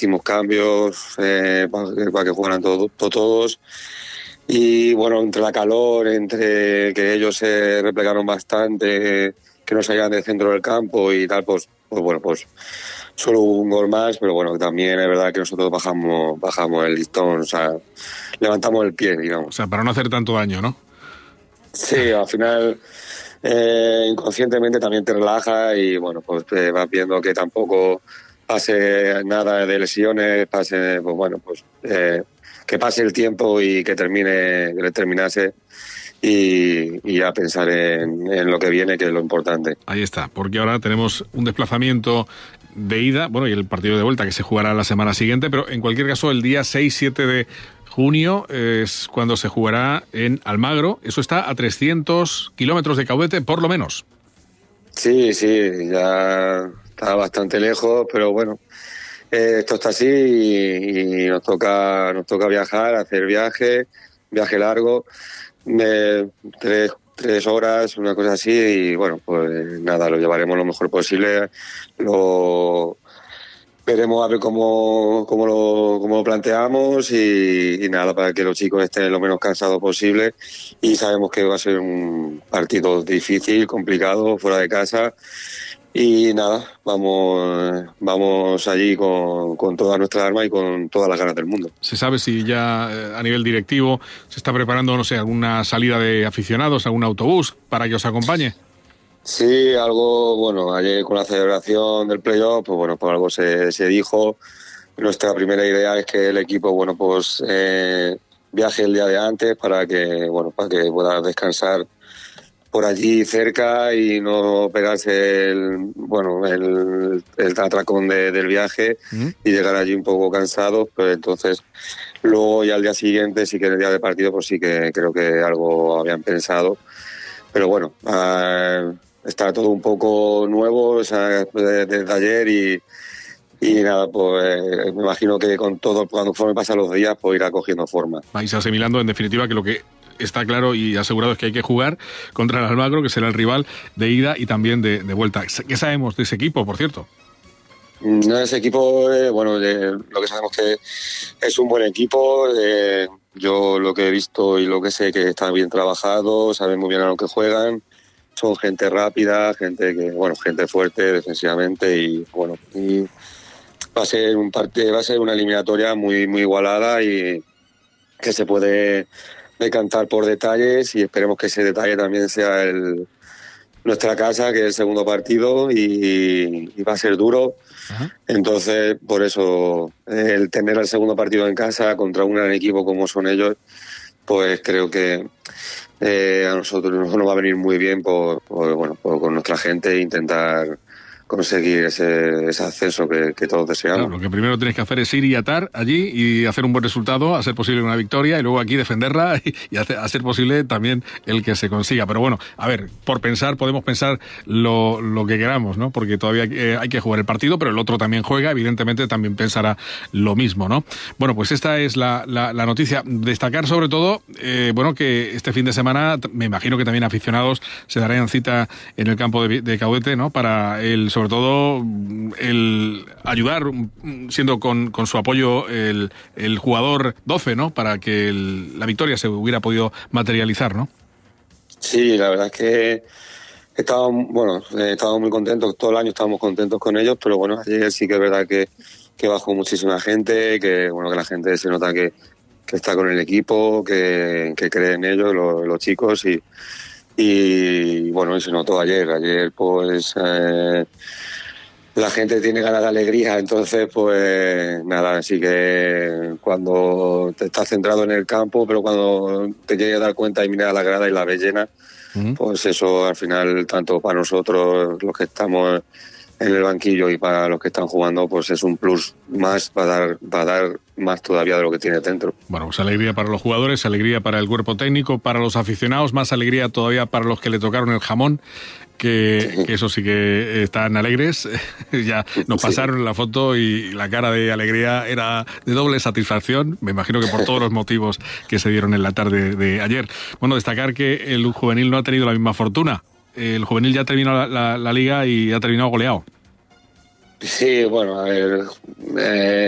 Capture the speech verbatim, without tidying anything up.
hicimos cambios eh, para, para que jugaran todo, to, todos. Y bueno, entre la calor, entre que ellos se replegaron bastante, que no salían del centro del campo y tal, pues, pues bueno, pues solo hubo un gol más, pero bueno, también es verdad que nosotros bajamos bajamos el listón, o sea, levantamos el pie, digamos. O sea, para no hacer tanto daño, ¿no? Sí, al final eh, inconscientemente también te relaja y bueno, pues eh, vas viendo que tampoco pase nada de lesiones, pase, pues bueno, pues eh, que pase el tiempo y que termine, que terminase y, y ya pensar en, en lo que viene, que es lo importante. Ahí está, porque ahora tenemos un desplazamiento de ida, bueno, y el partido de vuelta que se jugará la semana siguiente, pero en cualquier caso el día seis siete de junio es cuando se jugará en Almagro. Eso está a trescientos kilómetros de Caudete, por lo menos. Sí, sí, ya está bastante lejos, pero bueno, eh, esto está así y, y nos toca nos toca viajar, hacer viaje, viaje largo, de tres, tres horas, una cosa así, y bueno, pues nada, lo llevaremos lo mejor posible, lo veremos a ver cómo, cómo, lo, cómo lo planteamos y, y nada, para que los chicos estén lo menos cansados posible. Y sabemos que va a ser un partido difícil, complicado, fuera de casa. Y nada, vamos vamos allí con, con todas nuestras armas y con todas las ganas del mundo. ¿Se sabe si ya eh, a nivel directivo se está preparando, no sé, alguna salida de aficionados, algún autobús para que os acompañe? Sí, algo, bueno, ayer con la celebración del playoff, pues bueno, pues algo se, se dijo. Nuestra primera idea es que el equipo, bueno, pues eh, viaje el día de antes para que, bueno, para que pueda descansar por allí cerca y no pegarse el, bueno, el, el atracón de, del viaje ¿Mm? y llegar allí un poco cansados. Pues entonces, luego ya al día siguiente, sí que en el día del partido, pues sí que creo que algo habían pensado. Pero bueno, uh, está todo un poco nuevo, o sea, desde ayer y, y nada, pues eh, me imagino que con todo, cuando pasan los días, pues irá cogiendo forma. Vais asimilando, en definitiva, que lo que está claro y asegurado es que hay que jugar contra el Almagro, que será el rival de ida y también de, de vuelta. ¿Qué sabemos de ese equipo, por cierto? No, ese equipo, eh, bueno, eh, lo que sabemos que es un buen equipo. Eh, yo lo que he visto y lo que sé que está bien trabajado, saben muy bien a lo que juegan. Son gente rápida, gente que, bueno, gente fuerte defensivamente y bueno, y va a ser un parte, va a ser una eliminatoria muy, muy igualada y que se puede decantar por detalles y esperemos que ese detalle también sea el nuestra casa, que es el segundo partido y, y va a ser duro. Ajá. Entonces, por eso, el tener el segundo partido en casa contra un gran equipo como son ellos, pues creo que eh, a nosotros nos va a venir muy bien por, por, bueno, por, con nuestra gente intentar conseguir ese, ese ascenso que, que todos deseamos. Claro, lo que primero tienes que hacer es ir y atar allí y hacer un buen resultado, a ser posible una victoria y luego aquí defenderla y, y hacer, a ser posible también el que se consiga. Pero bueno, a ver, por pensar podemos pensar lo, lo que queramos, ¿no? Porque todavía eh, hay que jugar el partido, pero el otro también juega, evidentemente también pensará lo mismo, ¿no? Bueno, pues esta es la, la, la noticia. Destacar sobre todo, eh, bueno, que este fin de semana me imagino que también aficionados se darán cita en el campo de, de Caudete, ¿no? Para el sobre todo el ayudar, siendo con, con su apoyo el, el jugador doce, ¿no? Para que el, la victoria se hubiera podido materializar, ¿no? Sí, la verdad es que estábamos, bueno, estábamos muy contentos, todo el año estábamos contentos con ellos, pero bueno, ayer sí que es verdad que, que bajó muchísima gente, que bueno, que la gente se nota que, que está con el equipo, que, que cree en ellos, los, los chicos, y Y bueno, se notó ayer. Ayer pues eh, la gente tiene ganas de alegría, entonces pues nada, así que cuando te estás centrado en el campo, pero cuando te quieres dar cuenta y miras a la grada y la ves llena, uh-huh. pues eso al final, tanto para nosotros los que estamos en el banquillo y para los que están jugando, pues es un plus más para dar, para dar más todavía de lo que tiene dentro. Bueno, pues alegría para los jugadores, alegría para el cuerpo técnico, para los aficionados, más alegría todavía para los que le tocaron el jamón, que, sí. que eso sí que están alegres. Ya nos pasaron sí. la foto y la cara de alegría era de doble satisfacción, me imagino que por todos los motivos que se dieron en la tarde de ayer. Bueno, destacar que el juvenil no ha tenido la misma fortuna. El juvenil ya ha terminado la, la, la liga y ha terminado goleado. Sí, bueno, a ver... Eh...